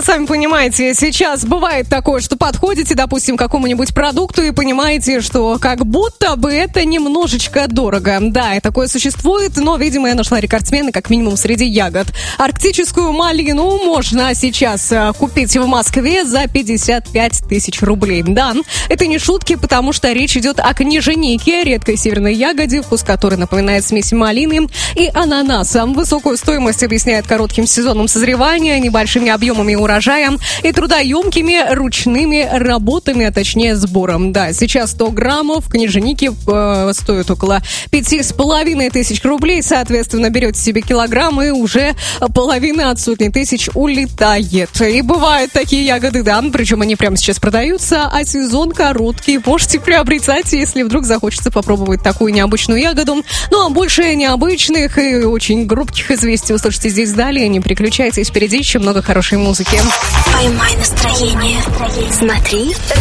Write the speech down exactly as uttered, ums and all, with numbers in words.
Ну, сами понимаете, сейчас бывает такое, что подходите, допустим, к какому-нибудь продукту и понимаете, что как будто бы это немножечко дорого. Да, и такое существует, но, видимо, я нашла рекордсмена как минимум среди ягод. Арктическую малину можно сейчас купить в Москве за пятьдесят пять тысяч рублей. Да, это не шутки, потому что речь идет о книженике, редкой северной ягоде, вкус которой напоминает смесь малины и ананаса. Высокую стоимость объясняет коротким сезоном созревания, небольшими объемами урожая и трудоемкими ручными работами, а точнее сбором. Да, сейчас сто граммов книженики э, стоят около пяти с половиной тысяч рублей. Соответственно, берете себе килограмм и уже половина от сотни тысяч улетает. И бывают такие ягоды, да, причем они прямо сейчас продаются, а сезон короткий. Можете приобретать, если вдруг захочется попробовать такую необычную ягоду. Ну, а больше необычных и очень громких известий услышите здесь далее. Не переключайтесь, впереди еще много хорошей музыки. Поймай настроение. Смотри